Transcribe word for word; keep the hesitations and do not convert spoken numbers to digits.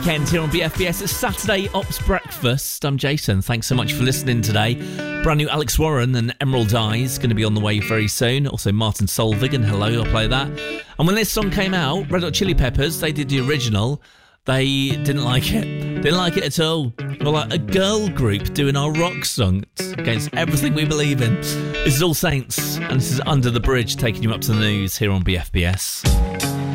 Kent here on B F B S. It's Saturday Ops Breakfast. I'm Jason. Thanks so much for listening today. Brand new Alex Warren and Emerald Eyes going to be on the way very soon. Also Martin Solveig and Hello, I'll play that. And when this song came out, Red Hot Chili Peppers, they did the original. They didn't like it. Didn't like it at all. Well, like a girl group doing our rock song. It's against everything we believe in. This is All Saints, and this is Under the Bridge, taking you up to the news here on B F B S.